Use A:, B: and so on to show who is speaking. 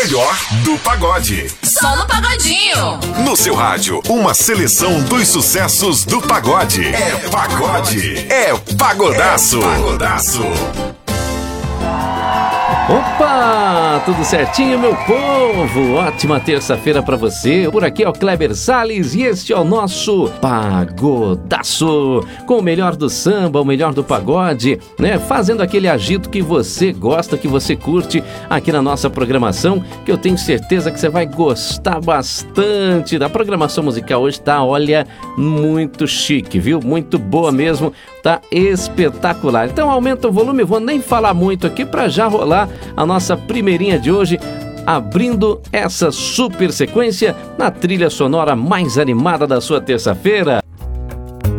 A: melhor do pagode.
B: Só no Pagodinho.
A: No seu rádio, uma seleção dos sucessos do pagode. É pagode. É pagodaço. É pagodaço.
C: Opa, tudo certinho, meu povo? Ótima terça-feira pra você. Por aqui é o Kleber Salles e este é o nosso Pagodaço, com o melhor do samba, o melhor do pagode, né? Fazendo aquele agito que você gosta, que você curte aqui na nossa programação, que eu tenho certeza que você vai gostar bastante. Da programação musical hoje tá, olha, muito chique, viu? Muito boa mesmo, tá espetacular. Então aumenta o volume, vou nem falar muito aqui pra já rolar a nossa primeirinha de hoje, abrindo essa super sequência na trilha sonora mais animada da sua terça-feira.